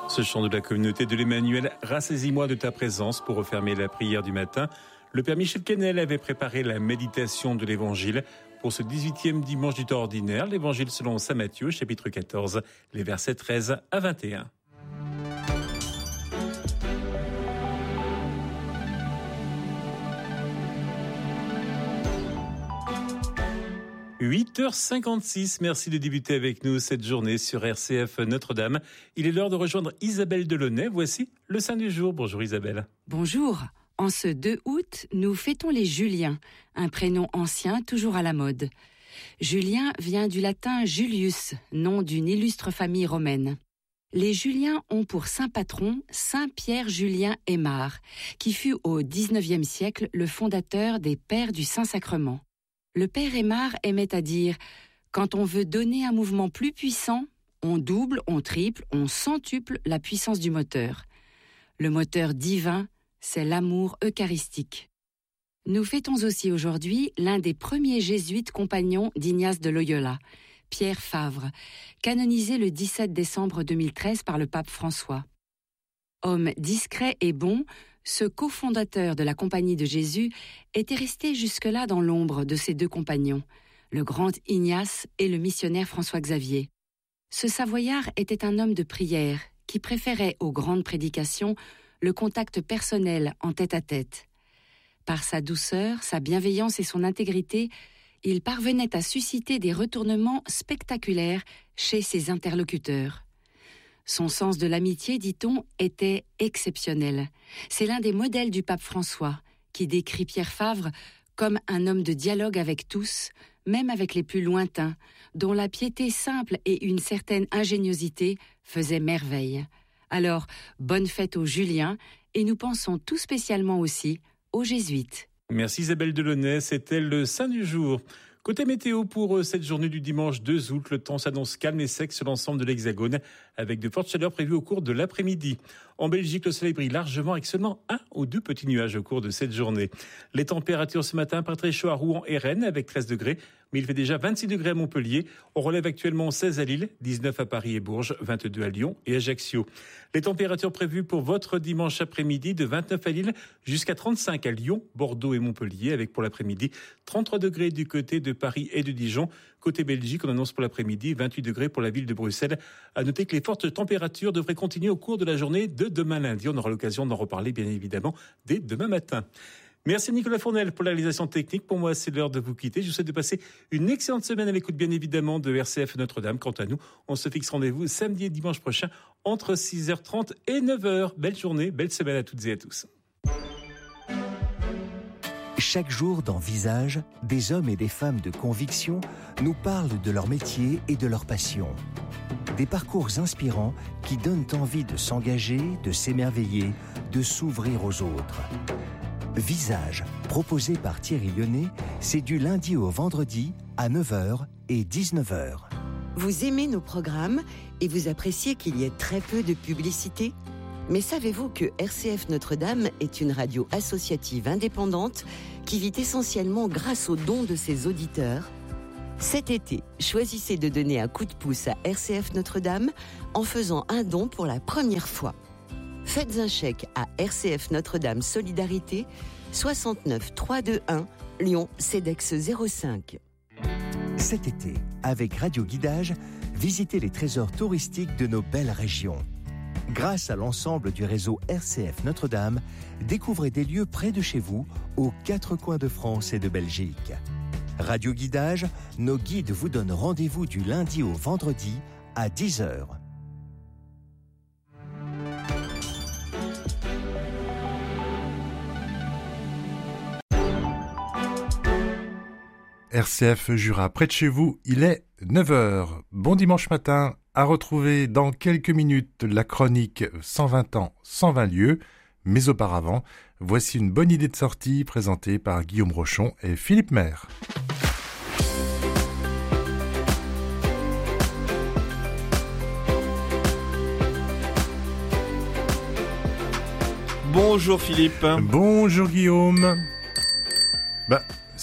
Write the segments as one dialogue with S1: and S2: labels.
S1: Ce chant de la communauté de l'Emmanuel, rassaisis-moi de ta présence pour refermer la prière du matin. Le Père Michel Kennel avait préparé la méditation de l'Évangile pour ce 18e dimanche du temps ordinaire. L'Évangile selon saint Matthieu, chapitre 14, les versets 13 à 21. « 8h56, merci de débuter avec nous cette journée sur RCF Notre-Dame. Il est l'heure de rejoindre Isabelle Delaunay. Voici le saint du jour. Bonjour Isabelle.
S2: Bonjour. En ce 2 août, nous fêtons les Juliens, un prénom ancien toujours à la mode. Julien vient du latin Julius, nom d'une illustre famille romaine. Les Juliens ont pour saint patron saint Pierre Julien Aymar, qui fut au XIXe siècle le fondateur des Pères du Saint-Sacrement. Le père Aymar aimait à dire « Quand on veut donner un mouvement plus puissant, on double, on triple, on centuple la puissance du moteur. Le moteur divin, c'est l'amour eucharistique. » Nous fêtons aussi aujourd'hui l'un des premiers jésuites compagnons d'Ignace de Loyola, Pierre Favre, canonisé le 17 décembre 2013 par le pape François. Homme discret et bon, ce cofondateur de la Compagnie de Jésus était resté jusque-là dans l'ombre de ses 2 compagnons, le grand Ignace et le missionnaire François-Xavier. Ce Savoyard était un homme de prière qui préférait aux grandes prédications le contact personnel en tête-à-tête. Par sa douceur, sa bienveillance et son intégrité, il parvenait à susciter des retournements spectaculaires chez ses interlocuteurs. Son sens de l'amitié, dit-on, était exceptionnel. C'est l'un des modèles du pape François, qui décrit Pierre Favre comme un homme de dialogue avec tous, même avec les plus lointains, dont la piété simple et une certaine ingéniosité faisaient merveille. Alors, bonne fête aux Juliens, et nous pensons tout spécialement aussi aux Jésuites.
S1: Merci Isabelle Delaunay, c'était le saint du jour. Côté météo pour cette journée du dimanche 2 août, le temps s'annonce calme et sec sur l'ensemble de l'Hexagone, avec de fortes chaleurs prévues au cours de l'après-midi. En Belgique, le soleil brille largement avec seulement 1 ou 2 petits nuages au cours de cette journée. Les températures ce matin, pas très chaud à Rouen et Rennes avec 13 degrés, mais il fait déjà 26 degrés à Montpellier. On relève actuellement 16 à Lille, 19 à Paris et Bourges, 22 à Lyon et Ajaccio. Les températures prévues pour votre dimanche après-midi de 29 à Lille jusqu'à 35 à Lyon, Bordeaux et Montpellier, avec pour l'après-midi 33 degrés du côté de Paris et de Dijon. Côté Belgique, on annonce pour l'après-midi 28 degrés pour la ville de Bruxelles. À noter que les fortes températures devraient continuer au cours de la journée de demain lundi. On aura l'occasion d'en reparler bien évidemment dès demain matin. Merci Nicolas Fournel pour la réalisation technique. Pour moi, c'est l'heure de vous quitter. Je vous souhaite de passer une excellente semaine à l'écoute bien évidemment de RCF Notre-Dame. Quant à nous, on se fixe rendez-vous samedi et dimanche prochain entre 6h30 et 9h. Belle journée, belle semaine à toutes et à tous.
S3: Chaque jour dans Visage, des hommes et des femmes de conviction nous parlent de leur métier et de leur passion. Des parcours inspirants qui donnent envie de s'engager, de s'émerveiller, de s'ouvrir aux autres. Visage, proposé par Thierry Lyonnais, c'est du lundi au vendredi à 9h et 19h.
S4: Vous aimez nos programmes et vous appréciez qu'il y ait très peu de publicité ? Mais savez-vous que RCF Notre-Dame est une radio associative indépendante qui vit essentiellement grâce aux dons de ses auditeurs ? Cet été, choisissez de donner un coup de pouce à RCF Notre-Dame en faisant un don pour la première fois. Faites un chèque à RCF Notre-Dame Solidarité, 69 321 Lyon CEDEX 05.
S3: Cet été, avec Radio Guidage, visitez les trésors touristiques de nos belles régions. Grâce à l'ensemble du réseau RCF Notre-Dame, découvrez des lieux près de chez vous, aux 4 coins de France et de Belgique. Radio Guidage, nos guides vous donnent rendez-vous du lundi au vendredi à 10h.
S5: RCF Jura, près de chez vous, il est 9h. Bon dimanche matin, à retrouver dans quelques minutes la chronique 120 ans, 120 lieux. Mais auparavant, voici une bonne idée de sortie présentée par Guillaume Rochon et Philippe Maire.
S6: Bonjour Philippe.
S5: Bonjour Guillaume.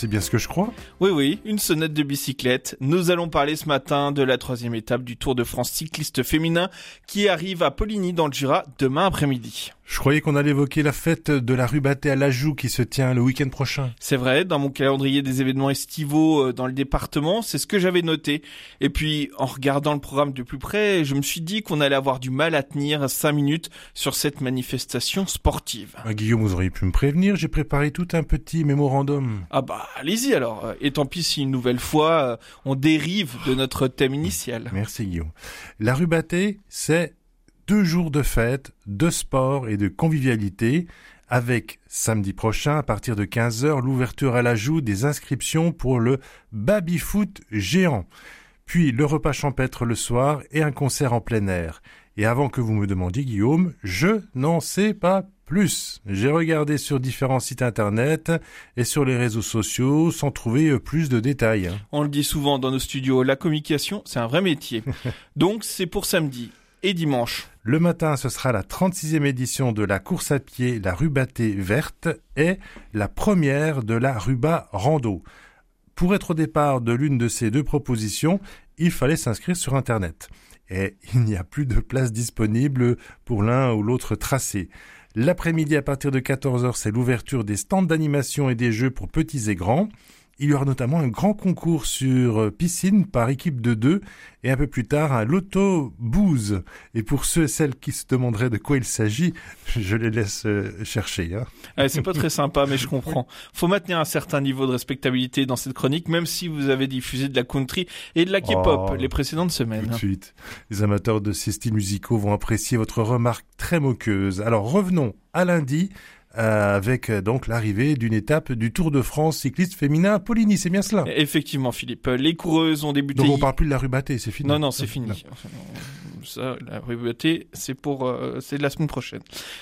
S5: C'est bien ce que je crois.
S6: Oui, une sonnette de bicyclette. Nous allons parler ce matin de la 3e étape du Tour de France cycliste féminin qui arrive à Poligny dans le Jura demain après-midi.
S5: Je croyais qu'on allait évoquer la fête de la Rubaté à l'Ajoux qui se tient le week-end prochain.
S6: C'est vrai, dans mon calendrier des événements estivaux dans le département, c'est ce que j'avais noté. Et puis, en regardant le programme de plus près, je me suis dit qu'on allait avoir du mal à tenir 5 minutes sur cette manifestation sportive.
S5: Guillaume, vous auriez pu me prévenir, j'ai préparé tout un petit mémorandum.
S6: Ah bah, allez-y alors. Et tant pis si une nouvelle fois, on dérive de notre thème initial.
S5: Merci Guillaume. La Rubaté, c'est 2 jours de fête, de sport et de convivialité, avec samedi prochain, à partir de 15h, l'ouverture à l'Ajoux des inscriptions pour le baby-foot géant. Puis le repas champêtre le soir et un concert en plein air. Et avant que vous me demandiez, Guillaume, je n'en sais pas plus. J'ai regardé sur différents sites internet et sur les réseaux sociaux sans trouver plus de détails.
S6: On le dit souvent dans nos studios, la communication, c'est un vrai métier. Donc c'est pour samedi et dimanche.
S5: Le matin, ce sera la 36e édition de la course à pied, la Rubaté verte, et la première de la Ruba Rando. Pour être au départ de l'une de ces 2 propositions, il fallait s'inscrire sur Internet. Et il n'y a plus de place disponible pour l'un ou l'autre tracé. L'après-midi, à partir de 14h, c'est l'ouverture des stands d'animation et des jeux pour petits et grands. Il y aura notamment un grand concours sur piscine par équipe de 2 et un peu plus tard un loto bouse. Et pour ceux et celles qui se demanderaient de quoi il s'agit, je les laisse chercher.
S6: C'est pas très sympa, mais je comprends. Faut maintenir un certain niveau de respectabilité dans cette chronique, même si vous avez diffusé de la country et de la K-pop les précédentes semaines.
S5: Tout de suite. Les amateurs de ces styles musicaux vont apprécier votre remarque très moqueuse. Alors revenons à lundi. Avec donc l'arrivée d'une étape du Tour de France cycliste féminin à Poligny, c'est bien cela?
S6: Effectivement, Philippe. Les coureuses ont débuté...
S5: Donc on parle plus de la Rubaté, c'est fini?
S6: Non, c'est fini. Ça, la Rubaté, c'est de la semaine prochaine.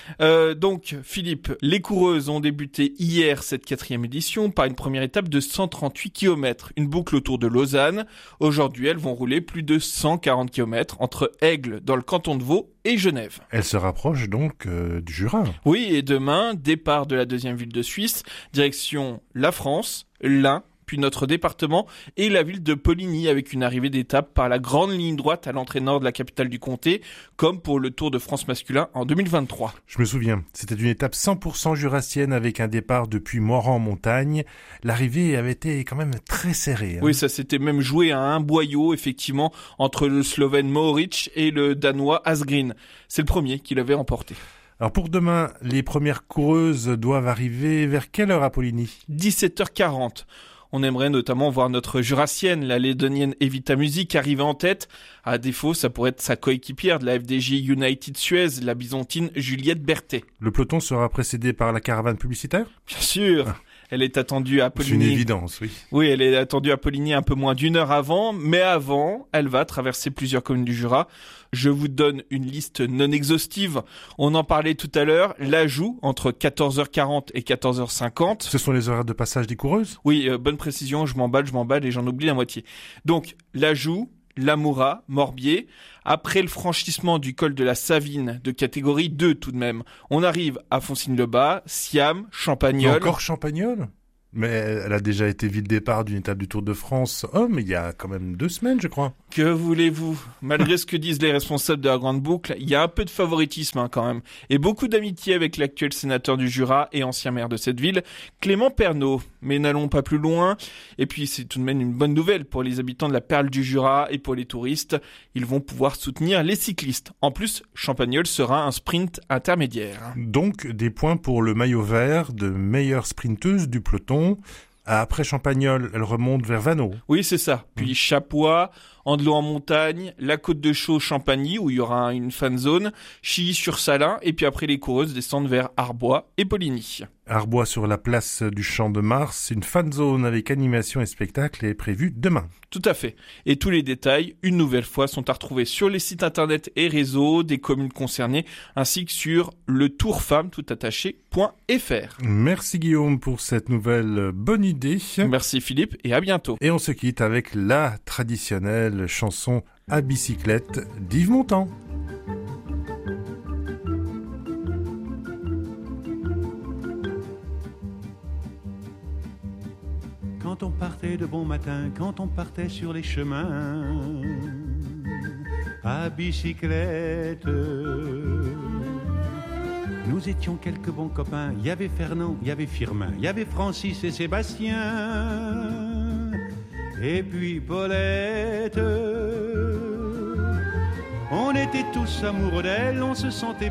S6: Donc, Philippe, les coureuses ont débuté hier cette 4e édition par une première étape de 138 km, une boucle autour de Lausanne. Aujourd'hui, elles vont rouler plus de 140 km entre Aigle, dans le canton de Vaud, et Genève.
S5: Elle se rapproche donc du Jura.
S6: Oui, et demain, départ de la 2e ville de Suisse, direction la France, l'Ain, puis notre département et la ville de Poligny avec une arrivée d'étape par la grande ligne droite à l'entrée nord de la capitale du comté, comme pour le Tour de France masculin en 2023.
S5: Je me souviens, c'était une étape 100% jurassienne avec un départ depuis Moran en montagne. L'arrivée avait été quand même très serrée.
S6: Oui, ça s'était même joué à un boyau, effectivement, entre le Slovène Mohoric et le Danois Asgreen. C'est le premier qui l'avait remporté.
S5: Alors pour demain, les premières coureuses doivent arriver vers quelle heure à Poligny ?
S6: 17h40. On aimerait notamment voir notre jurassienne, la lédonienne Evita Music, arriver en tête. À défaut, ça pourrait être sa coéquipière de la FDJ United Suez, la byzantine Juliette Berthet.
S5: Le peloton sera précédé par la caravane publicitaire ?
S6: Bien sûr. Elle est attendue à Poligny.
S5: C'est une évidence, oui.
S6: Oui, elle est attendue à Poligny un peu moins d'1 heure avant, mais avant, elle va traverser plusieurs communes du Jura. Je vous donne une liste non exhaustive. On en parlait tout à l'heure. L'Ajoux, entre 14h40 et 14h50.
S5: Ce sont les horaires de passage des coureuses ?
S6: Oui, bonne précision, je m'emballe et j'en oublie la moitié. Donc, l'Ajoux, Lamoura, Morbier. Après le franchissement du col de la Savine, de catégorie 2 tout de même, on arrive à Foncine-le-Bas, Siam, Champagnole.
S5: Encore Champagnole ? Mais elle a déjà été ville-départ d'une étape du Tour de France homme il y a quand même 2 semaines, je crois.
S6: Que voulez-vous ? Malgré ce que disent les responsables de la Grande Boucle, il y a un peu de favoritisme quand même. Et beaucoup d'amitié avec l'actuel sénateur du Jura et ancien maire de cette ville, Clément Pernaut. Mais n'allons pas plus loin. Et puis c'est tout de même une bonne nouvelle pour les habitants de la Perle du Jura et pour les touristes. Ils vont pouvoir soutenir les cyclistes. En plus, Champagnole sera un sprint intermédiaire.
S5: Donc des points pour le maillot vert de meilleure sprinteuse du peloton. Après Champagnole, elle remonte vers Vanneau.
S6: Oui, c'est ça. Puis Chapois, Andelot en montagne, la Côte de Chaux, Champagny, où il y aura une fan zone, Chilly-sur-Salins, et puis après les coureuses descendent vers Arbois et Poligny.
S5: Arbois sur la place du Champ de Mars, une fan zone avec animation et spectacle est prévue demain.
S6: Tout à fait. Et tous les détails, une nouvelle fois, sont à retrouver sur les sites internet et réseaux des communes concernées, ainsi que sur le tourfemme.fr.
S5: Merci Guillaume pour cette nouvelle bonne idée.
S6: Merci Philippe et à bientôt.
S5: Et on se quitte avec la traditionnelle chanson à bicyclette d'Yves Montand.
S7: avait de bons matins quand on partait sur les chemins à bicyclette. Nous étions quelques bons copains. Il y avait Fernand, il y avait Firmin, il y avait Francis et Sébastien, et puis Paulette. On était tous amoureux d'elle, on se sentait